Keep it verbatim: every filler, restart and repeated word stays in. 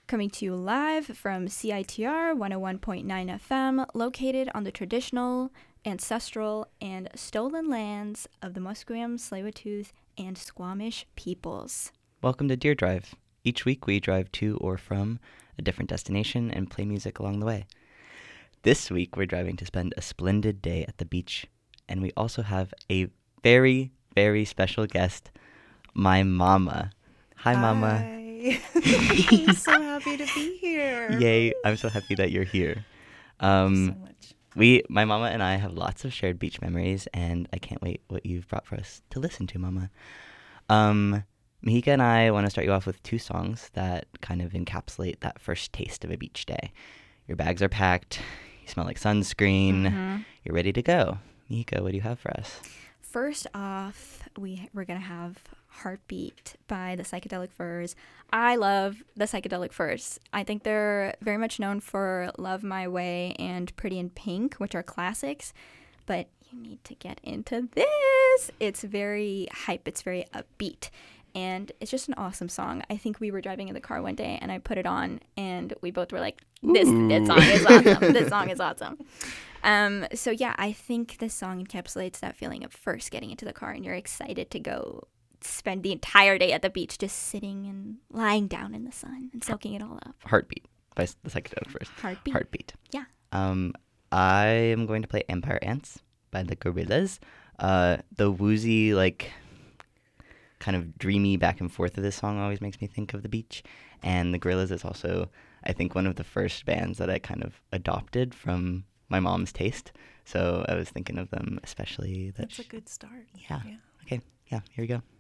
Coming to you live from C I T R one oh one point nine F M, located on the traditional, ancestral, and stolen lands of the Musqueam, Tsleil-Waututh, and Squamish peoples. Welcome to Deer Drive. Each week we drive to or from a different destination and play music along the way. This week we're driving to spend a splendid day at the beach, and we also have a very, very special guest, my mama. Hi, Hi. Mama. I'm so happy to be here. Yay, I'm so happy that you're here. Thank Um, you so much. we, my mama and I have lots of shared beach memories, and I can't wait what you've brought for us to listen to, Mama. Um, Mahika and I want to start you off with two songs that kind of encapsulate that first taste of a beach day. Your bags are packed, you smell like sunscreen, Mm-hmm. you're ready to go. Mahika, what do you have for us? First off, we, we're going to have Heartbeat by the Psychedelic Furs. I love the Psychedelic Furs. I think they're very much known for Love My Way and Pretty in Pink, which are classics, but you need to get into this. It's very hype. It's very upbeat. And it's just an awesome song. I think we were driving in the car one day and I put it on and we both were like, this, this song is awesome. This song is awesome. Um, so yeah, I think this song encapsulates that feeling of first getting into the car and you're excited to go spend the entire day at the beach just sitting and lying down in the sun and soaking it all up. Heartbeat by s- the Psychedelic Furs. Heartbeat. Heartbeat. Yeah. Um, I am going to play Empire Ants by the Gorillaz. Uh, the woozy, like, kind of dreamy back and forth of this song always makes me think of the beach. And the Gorillaz is also, I think, one of the first bands that I kind of adopted from my mom's taste. So I was thinking of them especially. That That's a sh- good start. Yeah. Yeah. Okay. Yeah, here we go.